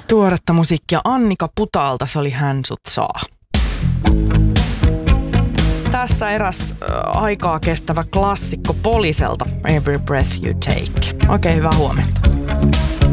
Tuoretta musiikkia Annika Putaalta, se oli Hän sut saa. Tässä eräs aikaa kestävä klassikko Poliselta, Every Breath You Take. Oikein hyvää huomenta.